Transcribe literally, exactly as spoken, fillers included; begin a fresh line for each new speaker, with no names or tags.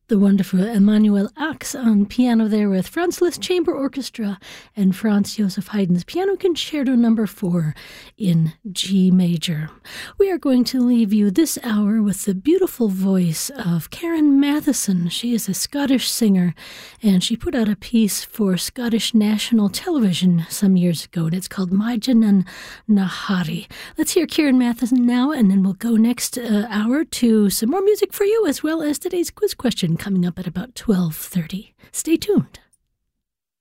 The wonderful Emanuel Ax on piano there with Franz Liszt Chamber Orchestra and Franz Joseph Haydn's Piano Concerto number four in G major. We are going to leave you this hour with the beautiful voice of Karen Matheson. She is a Scottish singer, and she put out a piece for Scottish National Television some years ago, and it's called Maijanan Nahari. Let's hear Karen Matheson now, and then we'll go next uh, hour to some more music for you, as well as today's quiz question coming up at about twelve thirty. Stay tuned.